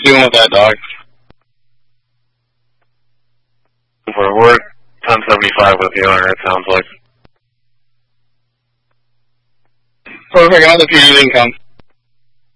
Doing with that dog? We're 1075 with the owner, it sounds like. Perfect, on the PD income.